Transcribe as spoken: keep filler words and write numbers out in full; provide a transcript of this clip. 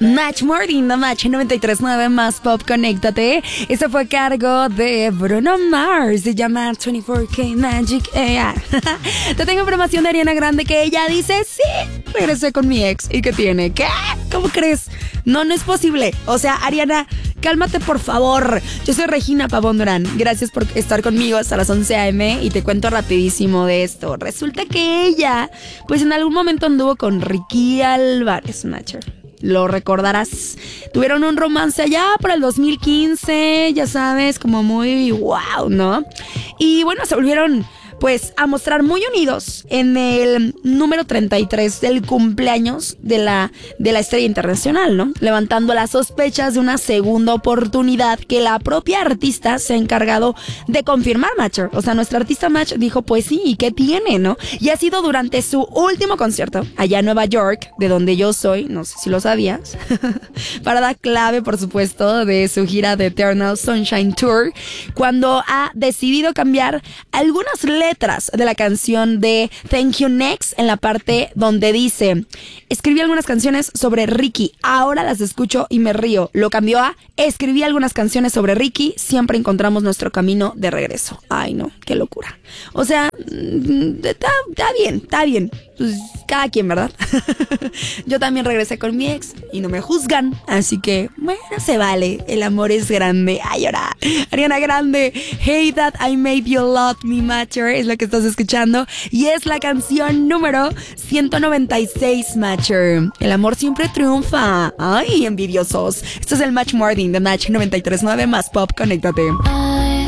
Match Morning, The Match noventa y tres punto nueve más Pop, conéctate. Eso fue a cargo de Bruno Mars. Se llama veinticuatro K Magic A R. Te tengo información de Ariana Grande que ella dice: sí, regresé con mi ex. ¿Y qué tiene? ¿Qué? ¿Cómo crees? No, no es posible. O sea, Ariana, cálmate por favor. Yo soy Regina Pavón Durán. Gracias por estar conmigo hasta las once a eme y te cuento rapidísimo de esto. Resulta que ella, pues en algún momento anduvo con Ricky Álvarez, Matcher. Lo recordarás. Tuvieron un romance allá por el dos mil quince, ya sabes, como muy wow, ¿no? Y bueno, se volvieron pues a mostrar muy unidos en el número treinta y tres del cumpleaños de la, de la estrella internacional, ¿no? Levantando las sospechas de una segunda oportunidad que la propia artista se ha encargado de confirmar, Matcher. O sea, nuestra artista Match dijo, pues sí, ¿y qué tiene, no? Y ha sido durante su último concierto allá en Nueva York, de donde yo soy, no sé si lo sabías, parada clave, por supuesto, de su gira de Eternal Sunshine Tour, cuando ha decidido cambiar algunas letras letras de la canción de Thank You Next en la parte donde dice: escribí algunas canciones sobre Ricky, ahora las escucho y me río. Lo cambió a: escribí algunas canciones sobre Ricky, siempre encontramos nuestro camino de regreso. Ay no, qué locura. O sea, está, está bien, está bien. Pues cada quien, ¿verdad? Yo también regresé con mi ex y no me juzgan, así que bueno, se vale, el amor es grande. Ay, ahora Ariana Grande, Hey That I Made You Love Me, Matcher, es lo que estás escuchando y es la canción número ciento noventa y seis, Matcher. El amor siempre triunfa. Ay, envidiosos. Esto es el Match Morning de Match noventa y tres punto nueve más Pop, conéctate.